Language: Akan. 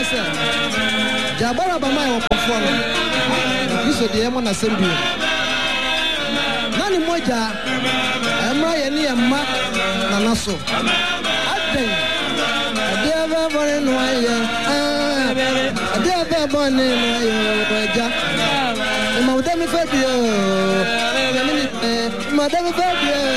sɛ jabara ba mai wɔkɔfoɔ no biso deɛ mo na sɛm bio na ne mogya ɛmra yɛ ne yɛmma nana so adɛn adeɛ bɛbɔne no ayɛ adeɛ bɛbɔne no ayɛ wɔagya ma wo da me fa bio ma da me fa bio